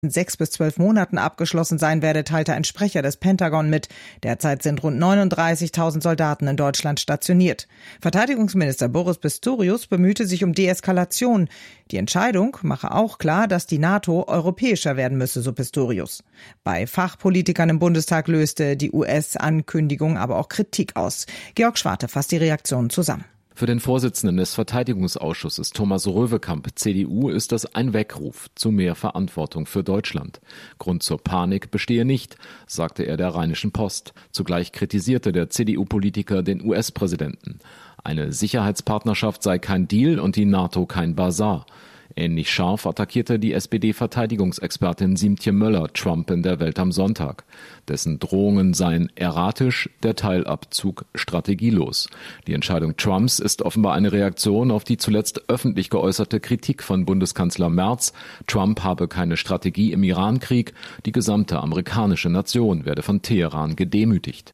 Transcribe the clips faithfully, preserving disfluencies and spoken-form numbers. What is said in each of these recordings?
sechs bis zwölf Monaten abgeschlossen sein werde, teilte ein Sprecher des Pentagon mit. Derzeit sind rund neununddreißigtausend Soldaten in Deutschland stationiert. Verteidigungsminister Boris Pistorius bemühte sich um Deeskalation. Die Entscheidung mache auch klar, dass die NATO europäischer werden müsse, so Pistorius. Bei Fachpolitikern im Bundestag löste die U S-Ankündigung aber auch Kritik aus. Georg Schwarte fasst die Reaktionen zusammen. Für den Vorsitzenden des Verteidigungsausschusses Thomas Röwekamp, C D U, ist das ein Weckruf zu mehr Verantwortung für Deutschland. Grund zur Panik bestehe nicht, sagte er der Rheinischen Post. Zugleich kritisierte der C D U-Politiker den U S-Präsidenten. Eine Sicherheitspartnerschaft sei kein Deal und die NATO kein Basar. Ähnlich scharf attackierte die S P D-Verteidigungsexpertin Siemtje Möller Trump in der Welt am Sonntag. Dessen Drohungen seien erratisch, der Teilabzug strategielos. Die Entscheidung Trumps ist offenbar eine Reaktion auf die zuletzt öffentlich geäußerte Kritik von Bundeskanzler Merz. Trump habe keine Strategie im Irankrieg. Die gesamte amerikanische Nation werde von Teheran gedemütigt.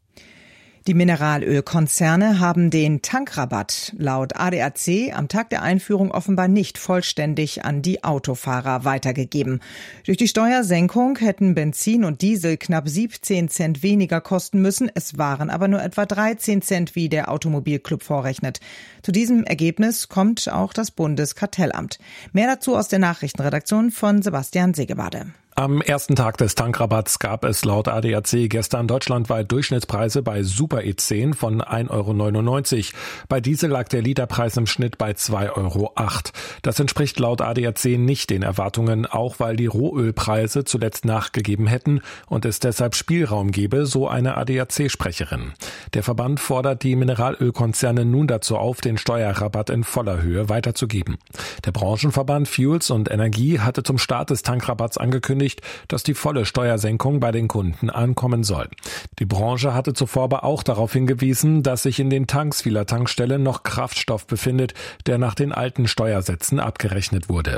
Die Mineralölkonzerne haben den Tankrabatt laut A D A C am Tag der Einführung offenbar nicht vollständig an die Autofahrer weitergegeben. Durch die Steuersenkung hätten Benzin und Diesel knapp siebzehn Cent weniger kosten müssen. Es waren aber nur etwa dreizehn Cent, wie der Automobilclub vorrechnet. Zu diesem Ergebnis kommt auch das Bundeskartellamt. Mehr dazu aus der Nachrichtenredaktion von Sebastian Segebade. Am ersten Tag des Tankrabatts gab es laut A D A C gestern deutschlandweit Durchschnittspreise bei Super E zehn von ein Euro neunundneunzig. Bei Diesel lag der Literpreis im Schnitt bei zwei Euro acht. Das entspricht laut A D A C nicht den Erwartungen, auch weil die Rohölpreise zuletzt nachgegeben hätten und es deshalb Spielraum gebe, so eine A D A C-Sprecherin. Der Verband fordert die Mineralölkonzerne nun dazu auf, den Steuerrabatt in voller Höhe weiterzugeben. Der Branchenverband Fuels und Energie hatte zum Start des Tankrabatts angekündigt, dass die volle Steuersenkung bei den Kunden ankommen soll. Die Branche hatte zuvor aber auch darauf hingewiesen, dass sich in den Tanks vieler Tankstellen noch Kraftstoff befindet, der nach den alten Steuersätzen abgerechnet wurde.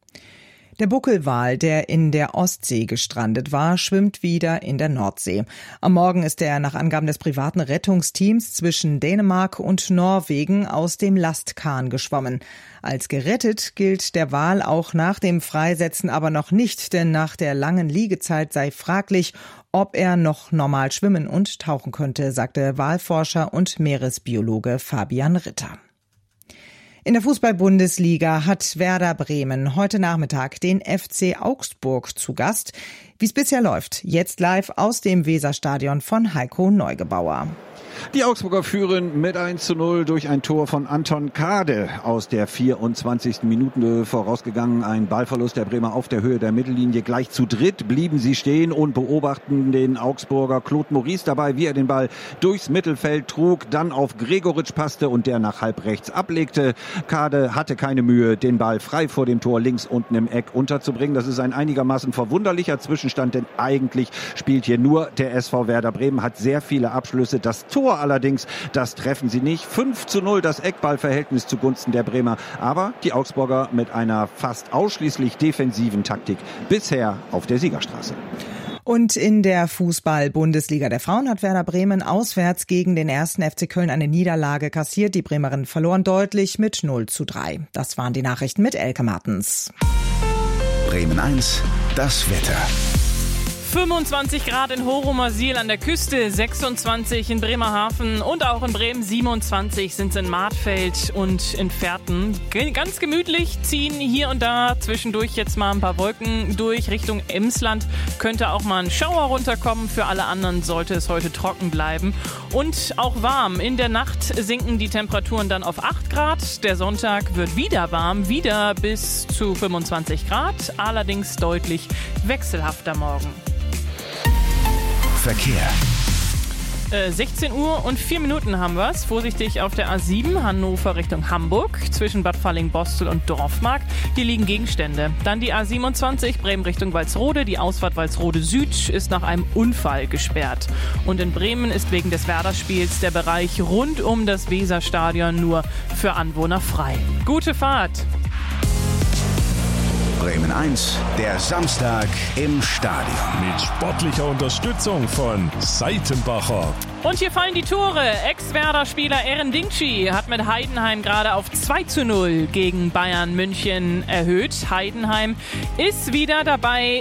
Der Buckelwal, der in der Ostsee gestrandet war, schwimmt wieder in der Nordsee. Am Morgen ist er nach Angaben des privaten Rettungsteams zwischen Dänemark und Norwegen aus dem Lastkahn geschwommen. Als gerettet gilt der Wal auch nach dem Freisetzen aber noch nicht, denn nach der langen Liegezeit sei fraglich, ob er noch normal schwimmen und tauchen könnte, sagte Walforscher und Meeresbiologe Fabian Ritter. In der Fußball-Bundesliga hat Werder Bremen heute Nachmittag den F C Augsburg zu Gast. Wie es bisher läuft, jetzt live aus dem Weserstadion von Heiko Neugebauer. Die Augsburger führen mit eins zu null durch ein Tor von Anton Kade aus der vierundzwanzigsten Minute vorausgegangen. Ein Ballverlust der Bremer auf der Höhe der Mittellinie. Gleich zu dritt blieben sie stehen und beobachten den Augsburger Claude Maurice dabei, wie er den Ball durchs Mittelfeld trug, dann auf Gregoritsch passte und der nach halb rechts ablegte. Kade hatte keine Mühe, den Ball frei vor dem Tor links unten im Eck unterzubringen. Das ist ein einigermaßen verwunderlicher Zwischenstand, denn eigentlich spielt hier nur der S V Werder Bremen, hat sehr viele Abschlüsse. Das Tor allerdings, das treffen sie nicht. fünf zu null das Eckballverhältnis zugunsten der Bremer. Aber die Augsburger mit einer fast ausschließlich defensiven Taktik bisher auf der Siegerstraße. Und in der Fußball-Bundesliga der Frauen hat Werder Bremen auswärts gegen den ersten F C Köln eine Niederlage kassiert. Die Bremerinnen verloren deutlich mit null zu drei. Das waren die Nachrichten mit Elke Martens. Bremen eins, das Wetter. fünfundzwanzig Grad in Horomasil an der Küste, sechsundzwanzig in Bremerhaven und auch in Bremen, siebenundzwanzig sind es in Martfeld und in Verten. Ganz gemütlich ziehen hier und da zwischendurch jetzt mal ein paar Wolken durch Richtung Emsland. Könnte auch mal ein Schauer runterkommen. Für alle anderen sollte es heute trocken bleiben und auch warm. In der Nacht sinken die Temperaturen dann auf acht Grad. Der Sonntag wird wieder warm, wieder bis zu fünfundzwanzig Grad, allerdings deutlich wechselhafter morgen. Verkehr. Äh, sechzehn Uhr und vier Minuten haben wir es. Vorsichtig auf der A sieben, Hannover Richtung Hamburg, zwischen Bad Falling-Bostel und Dorfmark. Hier liegen Gegenstände. Dann die A siebenundzwanzig, Bremen Richtung Walsrode. Die Ausfahrt Walsrode Süd ist nach einem Unfall gesperrt. Und in Bremen ist wegen des Werder-Spiels der Bereich rund um das Weserstadion nur für Anwohner frei. Gute Fahrt! Bremen eins, der Samstag im Stadion. Mit sportlicher Unterstützung von Seitenbacher. Und hier fallen die Tore. Ex-Werder-Spieler Eren Dingchi hat mit Heidenheim gerade auf zwei zu null gegen Bayern München erhöht. Heidenheim ist wieder dabei,